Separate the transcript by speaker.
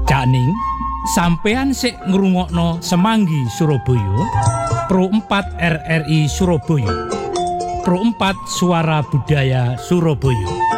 Speaker 1: Cakning sampean sik ngrungokno Semanggi Surabaya, Pro 4 RRI Surabaya, Pro 4 Suara Budaya Surabaya.